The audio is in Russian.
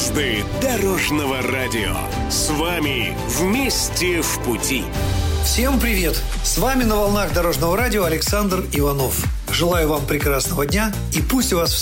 Звезды дорожного радио. С вами вместе в пути. Всем привет! С вами на волнах Дорожного радио Александр Иванов. Желаю вам прекрасного дня и пусть у вас